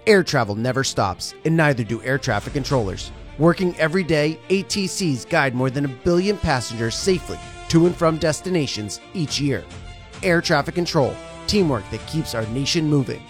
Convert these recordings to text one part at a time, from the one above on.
Air travel never stops, and neither do air traffic controllers. Working every day, ATCs guide more than 1 billion passengers safely to and from destinations each year. Air traffic control, teamwork that keeps our nation moving.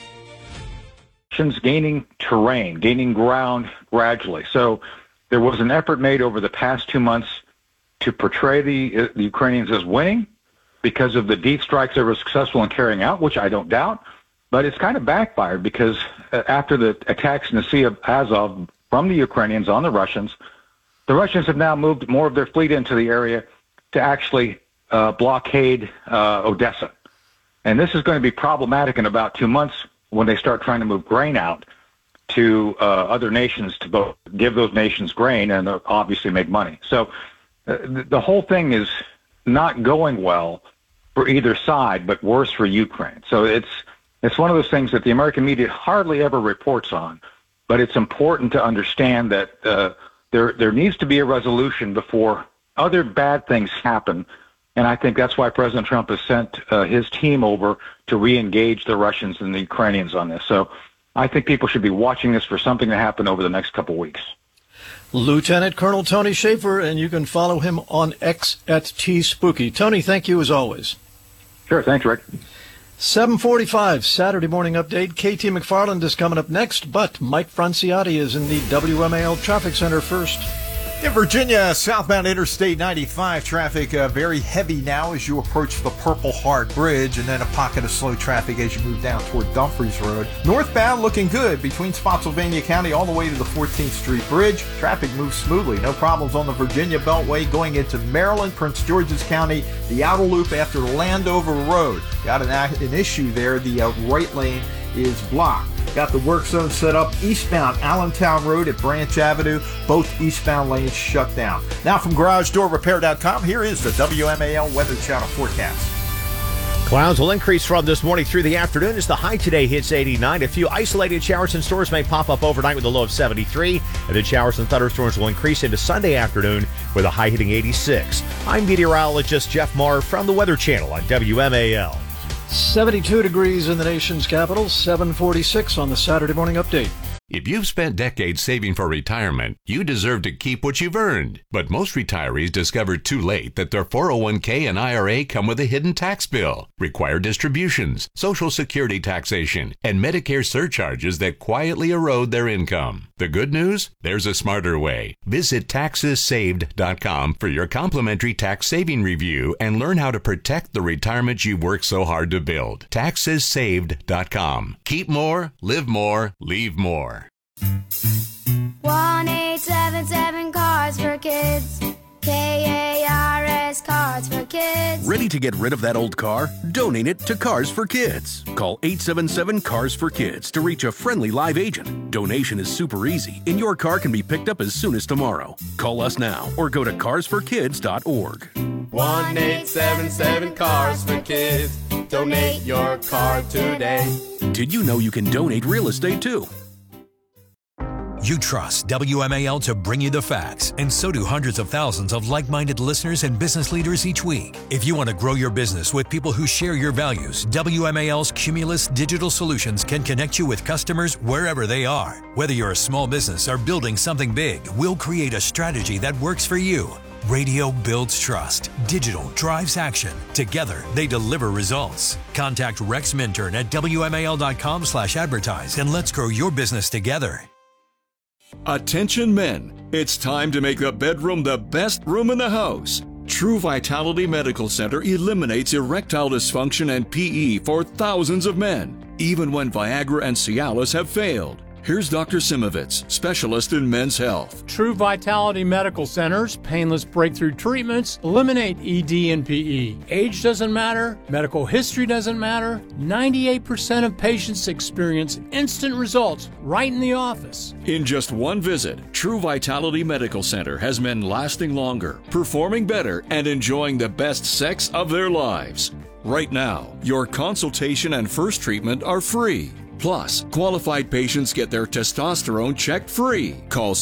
Gaining terrain, gaining ground gradually. So there was an effort made over the past 2 months to portray the Ukrainians as winning because of the deep strikes they were successful in carrying out, which I don't doubt. But it's kind of backfired because after the attacks in the Sea of Azov from the Ukrainians on the Russians have now moved more of their fleet into the area to actually blockade Odessa. And this is going to be problematic in about 2 months when they start trying to move grain out to other nations to both give those nations grain and obviously make money. So the whole thing is not going well for either side, but worse for Ukraine. So it's one of those things that the American media hardly ever reports on, but it's important to understand that there needs to be a resolution before other bad things happen. And I think that's why President Trump has sent his team over to re-engage the Russians and the Ukrainians on this. So I think people should be watching this for something to happen over the next couple weeks. Lieutenant Colonel Tony Shaffer, and you can follow him on X at TSpooky. Tony, thank you as always. Sure, thanks, Rick. 7:45 Saturday morning update. KT McFarland is coming up next, but Mike Franciotti is in the WMAL Traffic Center first. In Virginia, southbound Interstate 95 traffic very heavy now as you approach the Purple Heart Bridge, and then a pocket of slow traffic as you move down toward Dumfries Road. Northbound looking good between Spotsylvania County all the way to the 14th Street Bridge. Traffic moves smoothly. No problems on the Virginia Beltway going into Maryland, Prince George's County, the outer loop after Landover Road. Got an issue there. The right lane is blocked. Got the work zone set up eastbound Allentown Road at Branch Avenue. Both eastbound lanes shut down. Now from GarageDoorRepair.com, here is the WMAL Weather Channel forecast. Clouds will increase from this morning through the afternoon as the high today hits 89. A few isolated showers and storms may pop up overnight with a low of 73. And then showers and thunderstorms will increase into Sunday afternoon with a high hitting 86. I'm meteorologist Jeff Marr from the Weather Channel on WMAL. 72 degrees in the nation's capital, 7:46 on the Saturday morning update. If you've spent decades saving for retirement, you deserve to keep what you've earned. But most retirees discover too late that their 401k and IRA come with a hidden tax bill, required distributions, Social Security taxation, and Medicare surcharges that quietly erode their income. The good news? There's a smarter way. Visit TaxesSaved.com for your complimentary tax saving review and learn how to protect the retirement you've worked so hard to build. TaxesSaved.com. Keep more, live more, leave more. 1-877 Cars for Kids. KARS Cars for Kids. Ready to get rid of that old car? Donate it to Cars for Kids. Call 877 Cars for Kids to reach a friendly live agent. Donation is super easy, and your car can be picked up as soon as tomorrow. Call us now or go to carsforkids.org. 1-877 Cars for Kids. Donate your car today. Did you know you can donate real estate too? You trust WMAL to bring you the facts, and so do hundreds of thousands of like-minded listeners and business leaders each week. If you want to grow your business with people who share your values, WMAL's Cumulus Digital Solutions can connect you with customers wherever they are. Whether you're a small business or building something big, we'll create a strategy that works for you. Radio builds trust. Digital drives action. Together, they deliver results. Contact Rex Minturn at WMAL.com/advertise and let's grow your business together. Attention men, it's time to make the bedroom the best room in the house. True Vitality Medical Center eliminates erectile dysfunction and PE for thousands of men, even when Viagra and Cialis have failed. Here's Dr. Simovitz, specialist in men's health. True Vitality Medical Center's painless breakthrough treatments eliminate ED and PE. Age doesn't matter. Medical history doesn't matter. 98% of patients experience instant results right in the office. In just one visit, True Vitality Medical Center has men lasting longer, performing better, and enjoying the best sex of their lives. Right now, your consultation and first treatment are free. Plus, qualified patients get their testosterone checked free. Call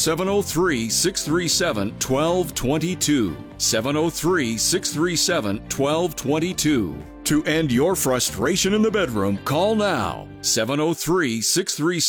703-637-1222. 703-637-1222. To end your frustration in the bedroom, call now. 703-637